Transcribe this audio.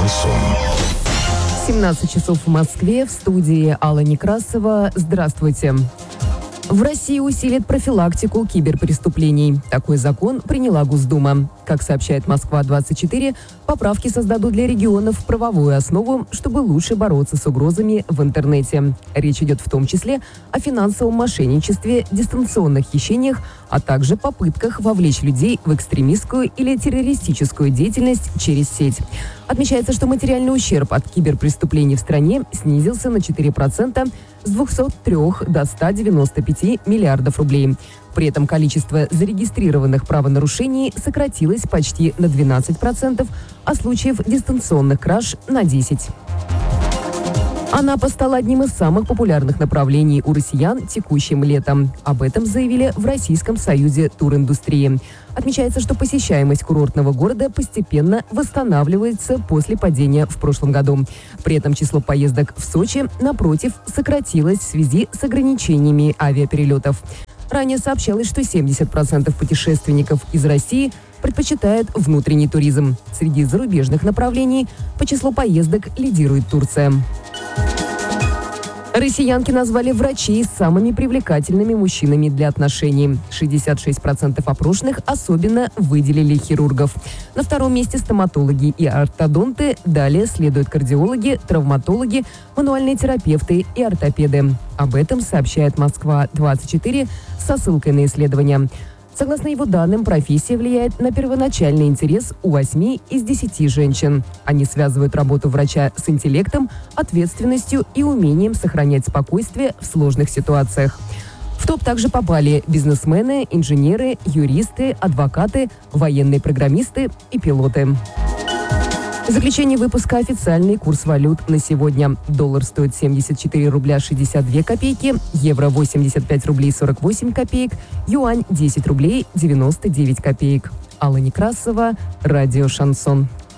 Шансон. 17 часов в Москве, в студии Алла Некрасова. Здравствуйте. В России усилит профилактику киберпреступлений. Такой закон приняла Госдума. Как сообщает Москва-24, поправки создадут для регионов правовую основу, чтобы лучше бороться с угрозами в интернете. Речь идет в том числе о финансовом мошенничестве, дистанционных хищениях, а также попытках вовлечь людей в экстремистскую или террористическую деятельность через сеть. Отмечается, что материальный ущерб от киберпреступлений в стране снизился на 4% с 203 до 195 миллиардов рублей. При этом количество зарегистрированных правонарушений сократилось почти на 12%, а случаев дистанционных краж на 10%. Анапа стала одним из самых популярных направлений у россиян текущим летом. Об этом заявили в Российском союзе туриндустрии. Отмечается, что посещаемость курортного города постепенно восстанавливается после падения в прошлом году. При этом число поездок в Сочи, напротив, сократилось в связи с ограничениями авиаперелетов. Ранее сообщалось, что 70% путешественников из России предпочитают внутренний туризм. Среди зарубежных направлений по числу поездок лидирует Турция. Россиянки назвали врачей самыми привлекательными мужчинами для отношений. 66% опрошенных особенно выделили хирургов. На втором месте стоматологи и ортодонты, далее следуют кардиологи, травматологи, мануальные терапевты и ортопеды. Об этом сообщает Москва-24 со ссылкой на исследования. Согласно его данным, профессия влияет на первоначальный интерес у 8 из 10 женщин. Они связывают работу врача с интеллектом, ответственностью и умением сохранять спокойствие в сложных ситуациях. В топ также попали бизнесмены, инженеры, юристы, адвокаты, военные программисты и пилоты. В заключение выпуска официальный курс валют на сегодня. Доллар стоит 74 рубля 62 копейки, евро 85 рублей 48 копеек, юань 10 рублей 99 копеек. Алла Некрасова, радио «Шансон».